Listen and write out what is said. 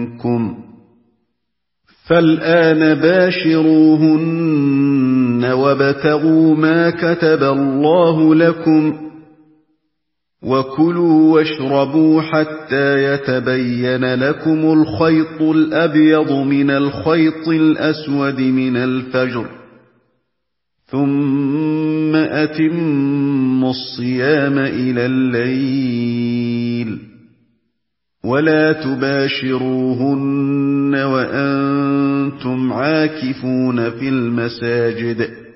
منكم فالآن باشروهن وابتغوا ما كتب الله لكم وكلوا واشربوا حتى يتبين لكم الخيط الأبيض من الخيط الأسود من الفجر ثم أتموا الصيام إلى الليل ولا تباشروهن وأنتم عاكفون في المساجد